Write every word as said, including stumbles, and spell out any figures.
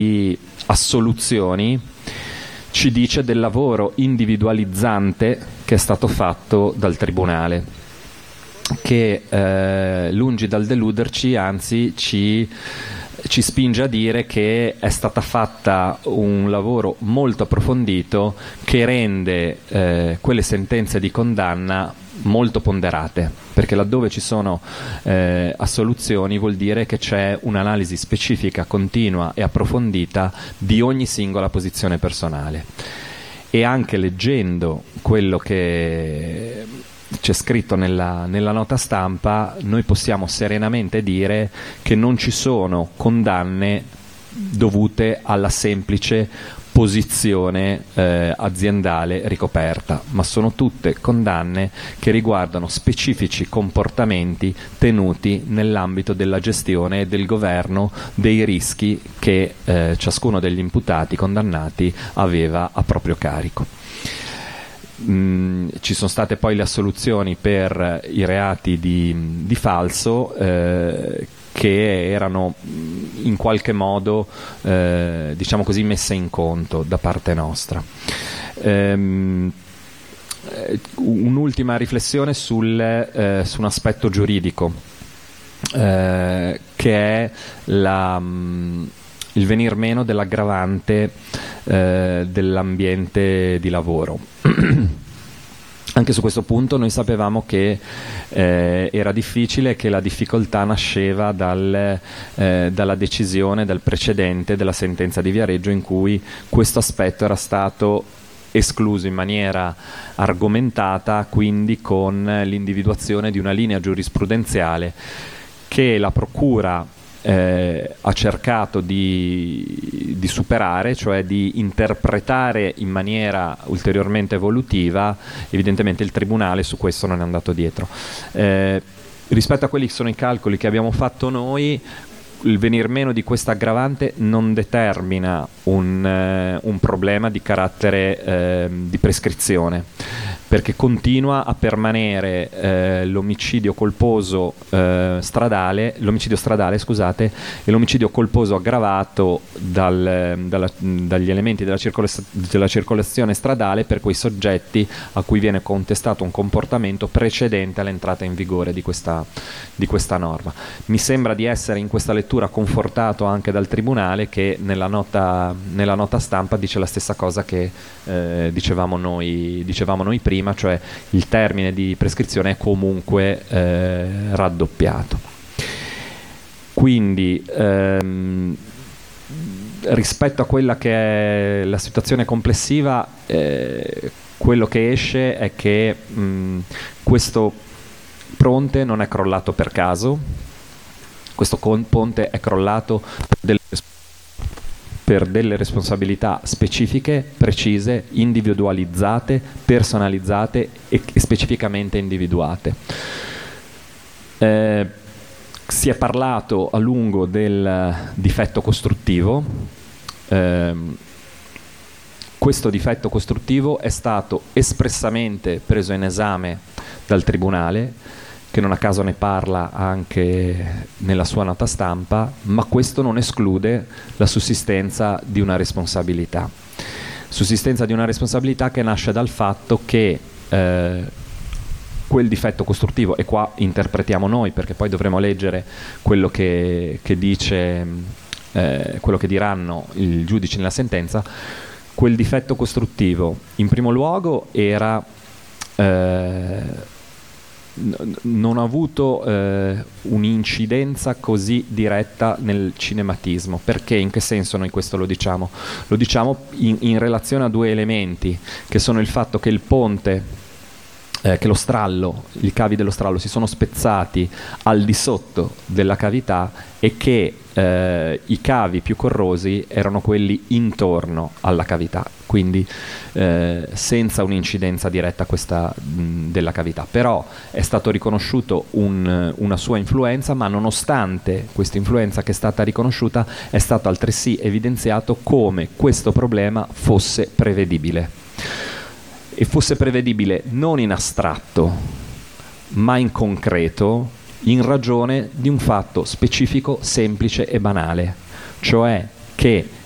di assoluzioni ci dice del lavoro individualizzante che è stato fatto dal Tribunale, che eh, lungi dal deluderci, anzi ci, ci spinge a dire che è stata fatta un lavoro molto approfondito che rende eh, quelle sentenze di condanna molto ponderate, perché laddove ci sono eh, assoluzioni vuol dire che c'è un'analisi specifica, continua e approfondita di ogni singola posizione personale. E anche leggendo quello che c'è scritto nella, nella nota stampa, noi possiamo serenamente dire che non ci sono condanne dovute alla semplice posizione eh, aziendale ricoperta, ma sono tutte condanne che riguardano specifici comportamenti tenuti nell'ambito della gestione e del governo dei rischi che eh, ciascuno degli imputati condannati aveva a proprio carico. Mm, ci sono state poi le assoluzioni per i reati di, di falso eh, che erano in qualche modo eh, diciamo così messe in conto da parte nostra. Ehm, un'ultima riflessione sul, eh, su un aspetto giuridico eh, che è la, mh, il venir meno dell'aggravante eh, dell'ambiente di lavoro. Anche su questo punto noi sapevamo che eh, era difficile, che la difficoltà nasceva dal, eh, dalla decisione, dal precedente della sentenza di Viareggio, in cui questo aspetto era stato escluso in maniera argomentata, quindi con l'individuazione di una linea giurisprudenziale che la Procura Eh, ha cercato di, di superare, cioè di interpretare in maniera ulteriormente evolutiva. Evidentemente il Tribunale su questo non è andato dietro. Eh, rispetto a quelli che sono i calcoli che abbiamo fatto noi, il venir meno di questa aggravante non determina un, eh, un problema di carattere eh, di prescrizione, perché continua a permanere eh, l'omicidio colposo eh, stradale, l'omicidio stradale, scusate, e l'omicidio colposo aggravato dal, dalla, dagli elementi della, circolaz- della circolazione stradale per quei soggetti a cui viene contestato un comportamento precedente all'entrata in vigore di questa, di questa norma. Mi sembra di essere in questa lettura confortato anche dal Tribunale, che nella nota, nella nota stampa dice la stessa cosa che eh, dicevamo noi, dicevamo noi prima, cioè il termine di prescrizione è comunque eh, raddoppiato. Quindi ehm, rispetto a quella che è la situazione complessiva, eh, quello che esce è che mh, questo ponte non è crollato per caso, questo ponte è crollato per delle per delle responsabilità specifiche, precise, individualizzate, personalizzate e specificamente individuate. Eh, si è parlato a lungo del difetto costruttivo. Eh, questo difetto costruttivo è stato espressamente preso in esame dal Tribunale, che non a caso ne parla anche nella sua nota stampa, ma questo non esclude la sussistenza di una responsabilità. Sussistenza di una responsabilità che nasce dal fatto che eh, quel difetto costruttivo, e qua interpretiamo noi perché poi dovremo leggere quello che, che dice, eh, quello che diranno i giudici nella sentenza, quel difetto costruttivo in primo luogo era eh, non ha avuto eh, un'incidenza così diretta nel cinematismo. Perché? In che senso noi questo lo diciamo? Lo diciamo in, in relazione a due elementi, che sono il fatto che il ponte, eh, che lo strallo, i cavi dello strallo si sono spezzati al di sotto della cavità e che eh, i cavi più corrosi erano quelli intorno alla cavità, quindi eh, senza un'incidenza diretta questa mh, della cavità. Però è stato riconosciuto un, una sua influenza, ma nonostante questa influenza che è stata riconosciuta è stato altresì evidenziato come questo problema fosse prevedibile, e fosse prevedibile non in astratto ma in concreto, in ragione di un fatto specifico, semplice e banale, cioè che